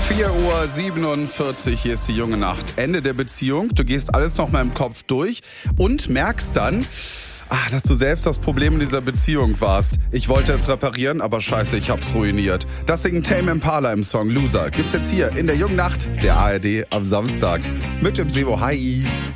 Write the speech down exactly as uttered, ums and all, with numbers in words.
vier Uhr siebenundvierzig, hier ist die junge Nacht. Ende der Beziehung, du gehst alles noch mal im Kopf durch und merkst dann, ah, dass du selbst das Problem in dieser Beziehung warst. Ich wollte es reparieren, aber scheiße, ich hab's ruiniert. Das singt Tame Impala im Song Loser. Gibt's jetzt hier in der jungen Nacht der A R D am Samstag. Mit dem Sebo. Hi.